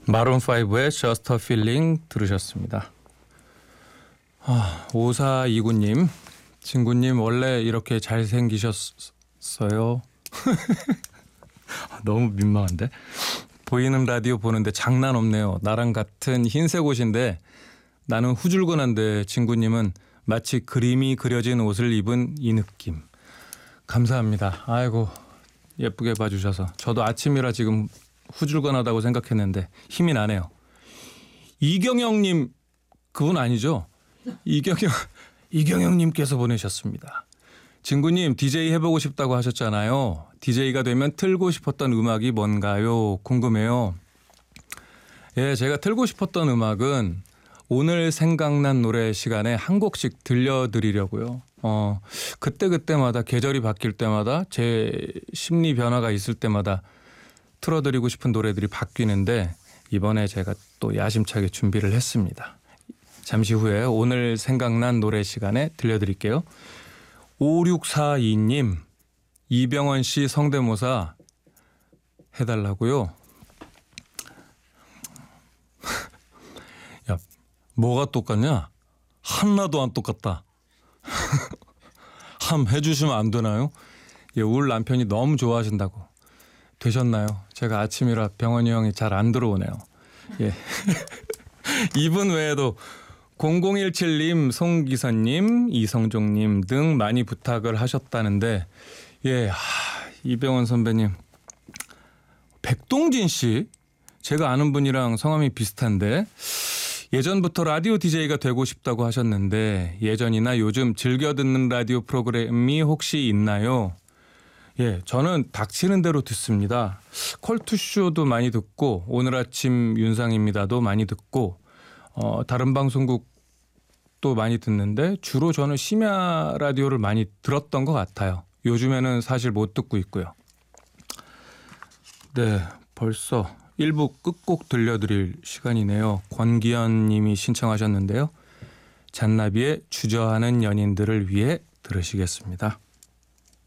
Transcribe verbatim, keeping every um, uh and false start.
마룬파이브의 Just a Feeling 들으셨습니다. 아, 오사이구님, 친구님 원래 이렇게 잘생기셨어요? 너무 민망한데? 보이는 라디오 보는데 장난 없네요. 나랑 같은 흰색 옷인데 나는 후줄근한데 친구님은 마치 그림이 그려진 옷을 입은 이 느낌. 감사합니다. 아이고 예쁘게 봐주셔서. 저도 아침이라 지금 후줄근하다고 생각했는데 힘이 나네요. 이경영님 그분 아니죠? 이경영 이경영님께서 보내셨습니다. 친구님 디제이 해보고 싶다고 하셨잖아요. 디제이가 되면 틀고 싶었던 음악이 뭔가요? 궁금해요. 예, 제가 틀고 싶었던 음악은 오늘 생각난 노래 시간에 한 곡씩 들려드리려고요. 어, 그때그때마다 계절이 바뀔 때마다 제 심리 변화가 있을 때마다 틀어드리고 싶은 노래들이 바뀌는데 이번에 제가 또 야심차게 준비를 했습니다. 잠시 후에 오늘 생각난 노래 시간에 들려드릴게요. 오육사이님 이병헌 씨 성대모사 해달라고요? 야, 뭐가 똑같냐? 하나도 안 똑같다. 함 해주시면 안 되나요? 예, 울 남편이 너무 좋아하신다고. 되셨나요? 제가 아침이라 병원이 형이 잘 안 들어오네요. 예. 이분 외에도 공공일칠님, 송기선님, 이성종님 등 많이 부탁을 하셨다는데 예, 하, 이병헌 선배님, 백동진 씨 제가 아는 분이랑 성함이 비슷한데 예전부터 라디오 디제이가 되고 싶다고 하셨는데 예전이나 요즘 즐겨 듣는 라디오 프로그램이 혹시 있나요? 예, 저는 닥치는 대로 듣습니다. 컬투쇼도 많이 듣고 오늘 아침 윤상입니다도 많이 듣고 어, 다른 방송국도 많이 듣는데 주로 저는 심야 라디오를 많이 들었던 것 같아요. 요즘에는 사실 못 듣고 있고요. 네, 벌써 일 부 끝곡 들려드릴 시간이네요. 권기현 님이 신청하셨는데요. 잔나비의 주저하는 연인들을 위해 들으시겠습니다.